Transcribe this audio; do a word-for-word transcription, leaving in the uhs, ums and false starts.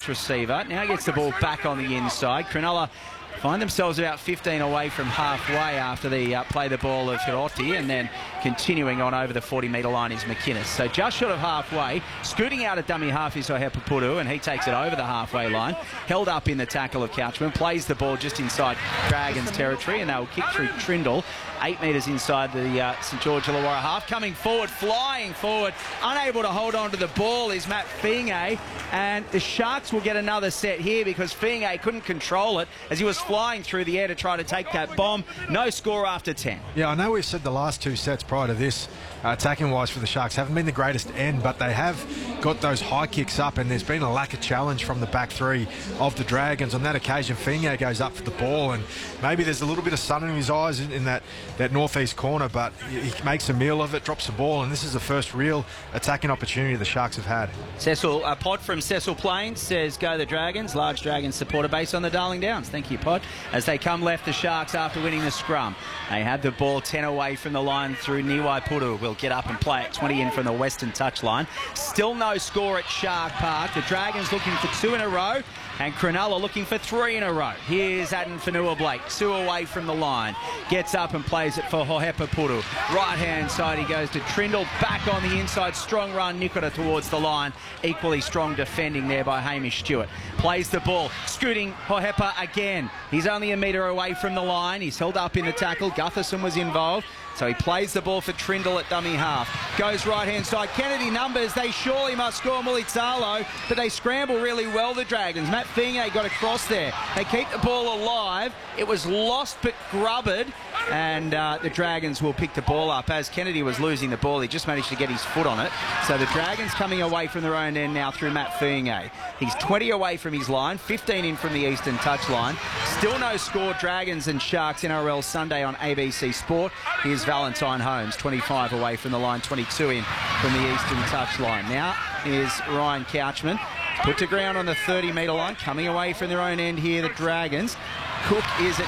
Sharks receiver. Now gets the ball back on the inside. Cronulla find themselves about fifteen away from halfway after they uh, play the ball of Hiroti, and then continuing on over the forty metre line is McInnes. So just short of halfway, scooting out at dummy half is Hohepa, and he takes it over the halfway line. Held up in the tackle of Couchman, plays the ball just inside Dragons territory, and they will kick through Trindle. Eight metres inside the uh, St George Illawarra half. Coming forward, flying forward, unable to hold on to the ball is Matt Fiinge, and the Sharks will get another set here because Fiinge couldn't control it as he was flying through the air to try to take that bomb. No score after ten. Yeah, I know we've said the last two sets prior to this, uh, attacking-wise for the Sharks, haven't been the greatest end, but they have got those high kicks up, and there's been a lack of challenge from the back three of the Dragons. On that occasion, Fiinge goes up for the ball, and maybe there's a little bit of sun in his eyes in, in that, that northeast corner, but he makes a meal of it, drops the ball, and this is the first real attacking opportunity the Sharks have had. Cecil, a pod from Cecil Plains says, go the Dragons. Large Dragons supporter base on the Darling Downs. Thank you, Pod. As they come left, the Sharks after winning the scrum. They had the ball ten away from the line through Niwai Puru. Will get up and play it twenty in from the western touchline. Still no score at Shark Park. The Dragons looking for two in a row, and Cronulla looking for three in a row. Here's Addin Fonua-Blake, two away from the line. Gets up and plays it for Hohepa Puru. Right-hand side, he goes to Trindle. Back on the inside, strong run, Nikora towards the line. Equally strong defending there by Hamish Stewart. Plays the ball, scooting Hohepa again. He's only a metre away from the line. He's held up in the tackle. Gutherson was involved. So he plays the ball for Trindle at dummy half. Goes right-hand side. Kennedy numbers. They surely must score Mulitalo, but they scramble really well, the Dragons. Matt Fiinge got across there. They keep the ball alive. It was lost but grubbered, and uh, the Dragons will pick the ball up. As Kennedy was losing the ball, he just managed to get his foot on it. So the Dragons coming away from their own end now through Matt Fiinge. He's twenty away from his line, fifteen in from the eastern touchline. Still no score. Dragons and Sharks N R L Sunday on A B C Sport. Here's Valentine Holmes, twenty-five away from the line, twenty-two in from the eastern touchline. Now is Ryan Couchman. Put to ground on the thirty metre line, coming away from their own end here, the Dragons. Cook is at